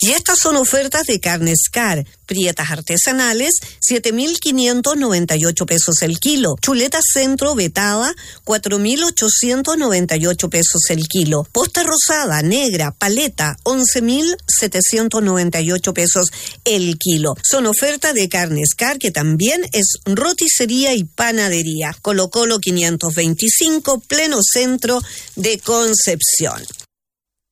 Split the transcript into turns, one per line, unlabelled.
Y estas son ofertas de carnes Car. Prietas artesanales, 7.598 pesos el kilo. Chuleta centro vetada, 4.898 pesos el kilo. Posta rosada, negra, paleta, 11.798 pesos el kilo. Son ofertas de carnes Car, que también es roticería y panadería. Colo Colo 525, pleno centro de Concepción.